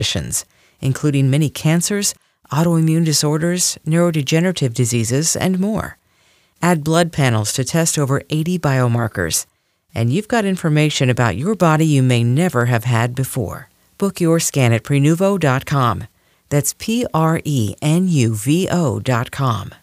conditions, including many cancers, autoimmune disorders, neurodegenerative diseases, and more. Add blood panels to test over 80 biomarkers, and you've got information about your body you may never have had before. Book your scan at Prenuvo.com. That's Prenuvo.com.